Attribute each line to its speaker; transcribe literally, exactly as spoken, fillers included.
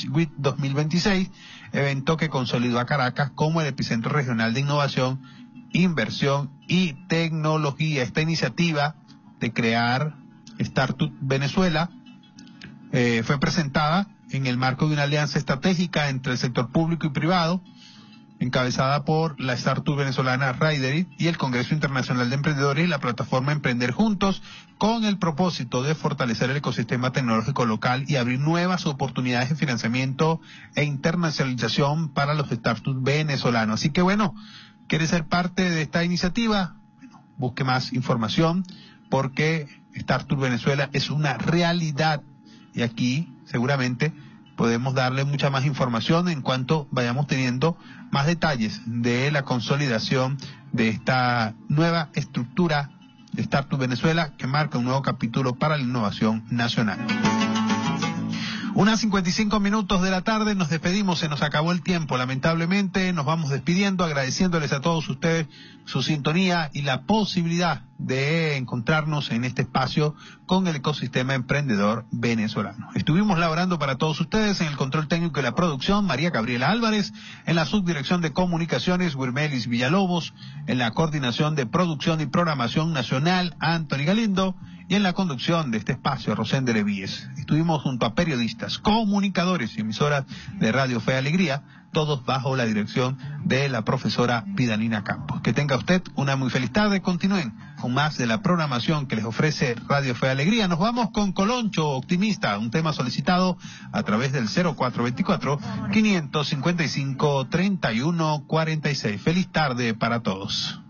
Speaker 1: Business Week dos mil veintiséis, evento que consolidó a Caracas como el epicentro regional de innovación, inversión y tecnología. Esta iniciativa de crear Startup Venezuela eh, fue presentada en el marco de una alianza estratégica entre el sector público y privado, encabezada por la startup venezolana Riderit y el Congreso Internacional de Emprendedores y la plataforma Emprender Juntos, con el propósito de fortalecer el ecosistema tecnológico local y abrir nuevas oportunidades de financiamiento e internacionalización para los startups venezolanos. Así que bueno, ¿quiere ser parte de esta iniciativa? Bueno, busque más información, porque Startup Venezuela es una realidad y aquí seguramente podemos darle mucha más información en cuanto vayamos teniendo más detalles de la consolidación de esta nueva estructura de Startup Venezuela, que marca un nuevo capítulo para la innovación nacional. Unas cincuenta y cinco minutos de la tarde, nos despedimos, se nos acabó el tiempo, lamentablemente nos vamos despidiendo, agradeciéndoles a todos ustedes su sintonía y la posibilidad de encontrarnos en este espacio con el ecosistema emprendedor venezolano. Estuvimos laborando para todos ustedes en el control técnico y la producción, María Gabriela Álvarez, en la subdirección de comunicaciones, Wilmelis Villalobos, en la coordinación de producción y programación nacional, Anthony Galindo, y en la conducción de este espacio, Rosende Levíes. Estuvimos junto a periodistas, comunicadores y emisoras de Radio Fe y Alegría, todos bajo la dirección de la profesora Vidalina Campos. Que tenga usted una muy feliz tarde. Continúen con más de la programación que les ofrece Radio Fe y Alegría. Nos vamos con Coloncho Optimista, un tema solicitado a través del cero cuatro veinticuatro, quinientos cincuenta y cinco, treinta y uno cuarenta y seis. Feliz tarde para todos.